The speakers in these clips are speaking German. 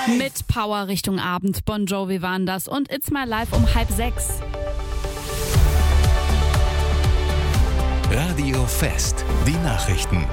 Mit Power Richtung Abend. Bon Jovi waren das und It's My Life um 5:30. Radio Fest, die Nachrichten.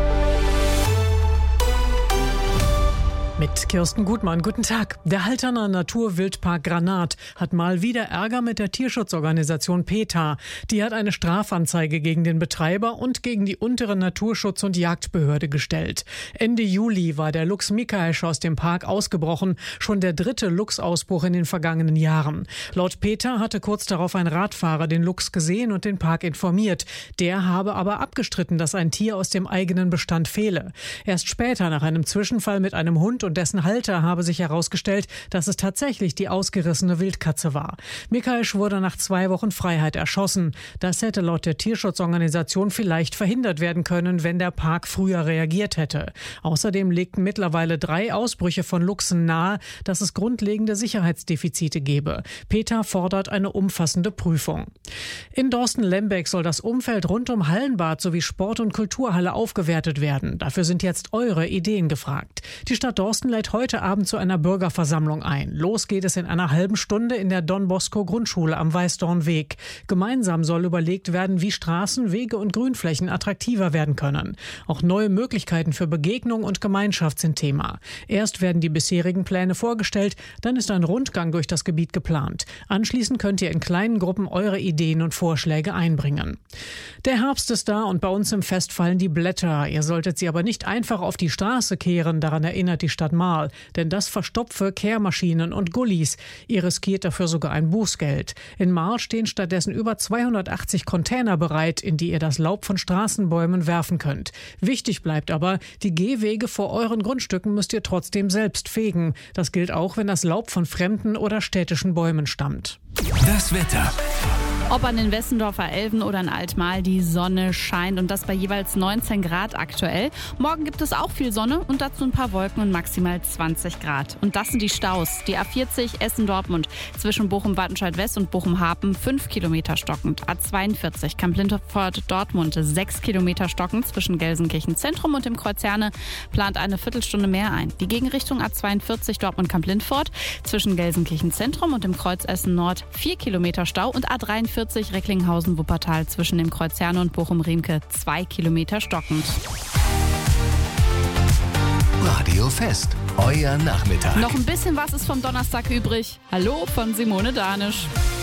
Mit Kirsten Gutmann, guten Tag. Der Halterner Naturwildpark Granat hat mal wieder Ärger mit der Tierschutzorganisation PETA. Die hat eine Strafanzeige gegen den Betreiber und gegen die untere Naturschutz- und Jagdbehörde gestellt. Ende Juli war der Luchs Mikaesch aus dem Park ausgebrochen, schon der 3. Luchsausbruch in den vergangenen Jahren. Laut PETA hatte kurz darauf ein Radfahrer den Luchs gesehen und den Park informiert. Der habe aber abgestritten, dass ein Tier aus dem eigenen Bestand fehle. Erst später, nach einem Zwischenfall mit einem Hund und dessen Halter, habe sich herausgestellt, dass es tatsächlich die ausgerissene Wildkatze war. Mikaesch wurde nach 2 Wochen Freiheit erschossen. Das hätte laut der Tierschutzorganisation vielleicht verhindert werden können, wenn der Park früher reagiert hätte. Außerdem legten mittlerweile 3 Ausbrüche von Luchsen nahe, dass es grundlegende Sicherheitsdefizite gebe. PETA fordert eine umfassende Prüfung. In Dorsten-Lembeck soll das Umfeld rund um Hallenbad sowie Sport- und Kulturhalle aufgewertet werden. Dafür sind jetzt eure Ideen gefragt. Die Stadt Dorsten lädt heute Abend zu einer Bürgerversammlung ein. Los geht es in einer halben Stunde in der Don Bosco Grundschule am Weißdornweg. Gemeinsam soll überlegt werden, wie Straßen, Wege und Grünflächen attraktiver werden können. Auch neue Möglichkeiten für Begegnung und Gemeinschaft sind Thema. Erst werden die bisherigen Pläne vorgestellt, dann ist ein Rundgang durch das Gebiet geplant. Anschließend könnt ihr in kleinen Gruppen eure Ideen und Vorschläge einbringen. Der Herbst ist da und bei uns im Fest fallen die Blätter. Ihr solltet sie aber nicht einfach auf die Straße kehren, daran erinnert die Stadt Marl, denn das verstopfe Kehrmaschinen und Gullis. Ihr riskiert dafür sogar ein Bußgeld. In Marl stehen stattdessen über 280 Container bereit, in die ihr das Laub von Straßenbäumen werfen könnt. Wichtig bleibt aber, die Gehwege vor euren Grundstücken müsst ihr trotzdem selbst fegen. Das gilt auch, wenn das Laub von fremden oder städtischen Bäumen stammt. Das Wetter. Ob an den Wessendorfer Elven oder in Altmahl, die Sonne scheint und das bei jeweils 19 Grad aktuell. Morgen gibt es auch viel Sonne und dazu ein paar Wolken und maximal 20 Grad. Und das sind die Staus. Die A40 Essen-Dortmund zwischen Bochum-Wattenscheid-West und Bochum-Hapen 5 Kilometer stockend. A42 Kamp-Lindfort-Dortmund 6 Kilometer stockend zwischen Gelsenkirchen-Zentrum und dem Kreuz Herne plant eine Viertelstunde mehr ein. Die Gegenrichtung A42 Dortmund-Kamp-Lindfort zwischen Gelsenkirchen-Zentrum und dem Kreuz Essen-Nord 4 Kilometer Stau und A43 Recklinghausen-Wuppertal zwischen dem Kreuz Herne und Bochum-Riemke 2 Kilometer stockend. Radio Fest, euer Nachmittag. Noch ein bisschen was ist vom Donnerstag übrig. Hallo von Simone Danisch.